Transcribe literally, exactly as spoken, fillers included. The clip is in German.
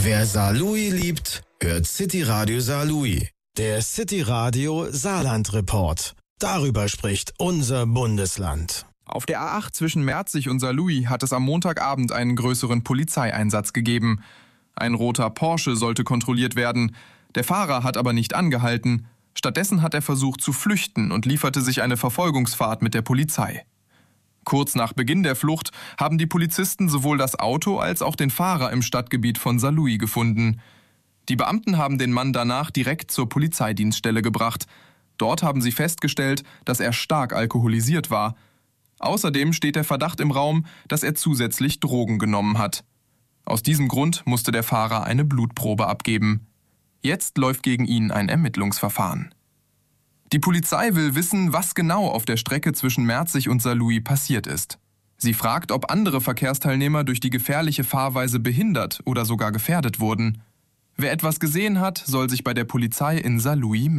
Wer Saarlouis liebt, hört City Radio Saarlouis. Der City Radio Saarland Report. Darüber spricht unser Bundesland. Auf der A acht zwischen Merzig und Saarlouis hat es am Montagabend einen größeren Polizeieinsatz gegeben. Ein roter Porsche sollte kontrolliert werden. Der Fahrer hat aber nicht angehalten. Stattdessen hat er versucht zu flüchten und lieferte sich eine Verfolgungsfahrt mit der Polizei. Kurz nach Beginn der Flucht haben die Polizisten sowohl das Auto als auch den Fahrer im Stadtgebiet von Saarlouis gefunden. Die Beamten haben den Mann danach direkt zur Polizeidienststelle gebracht. Dort haben sie festgestellt, dass er stark alkoholisiert war. Außerdem steht der Verdacht im Raum, dass er zusätzlich Drogen genommen hat. Aus diesem Grund musste der Fahrer eine Blutprobe abgeben. Jetzt läuft gegen ihn ein Ermittlungsverfahren. Die Polizei will wissen, was genau auf der Strecke zwischen Merzig und Saarlouis passiert ist. Sie fragt, ob andere Verkehrsteilnehmer durch die gefährliche Fahrweise behindert oder sogar gefährdet wurden. Wer etwas gesehen hat, soll sich bei der Polizei in Saarlouis melden.